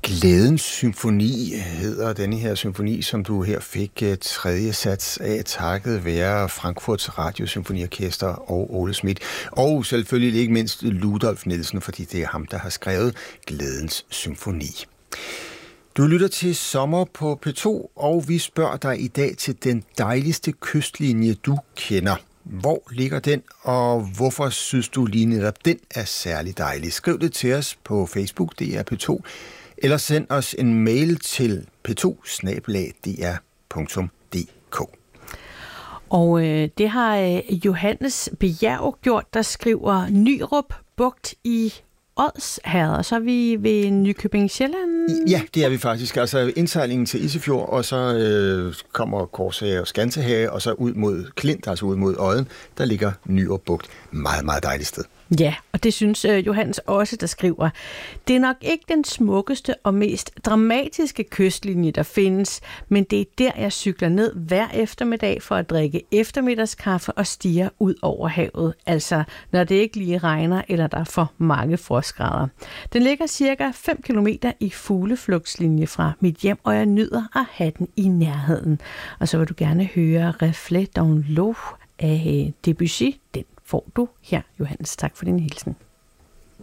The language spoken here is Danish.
Glædens Symfoni hedder denne her symfoni, som du her fik tredje sats af, takket være Frankfurts Radiosymfoniorkester og Ole Schmidt. Og selvfølgelig ikke mindst Ludolf Nielsen, fordi det er ham, der har skrevet Glædens Symfoni. Du lytter til Sommer på P2, og vi spørger dig i dag til den dejligste kystlinje, du kender. Hvor ligger den, og hvorfor synes du lige netop, den er særlig dejlig? Skriv det til os på Facebook, det er P2, eller send os en mail til p2@dr.dk. Og det har Johannes Bjerg gjort, der skriver Nyrup Bugt i Odsherred, og så er vi ved Nykøbing Sjælland. Ja, det er vi faktisk. Altså indsejlingen til Isefjord, og så kommer Korshage og Skanshage, og så ud mod Klint, altså ud mod Odden, der ligger Nyrup Bugt. Meget, meget dejligt sted. Ja, og det synes Johannes også, der skriver. Det er nok ikke den smukkeste og mest dramatiske kystlinje, der findes, men det er der, jeg cykler ned hver eftermiddag for at drikke eftermiddagskaffe og stirre ud over havet. Altså, når det ikke lige regner, eller der er for mange frostgrader. Den ligger cirka 5 kilometer i fugleflugtslinje fra mit hjem, og jeg nyder at have den i nærheden. Og så vil du gerne høre Reflet dans l'eau af Debussy. Den får du her, Johannes. Tak for din hilsen.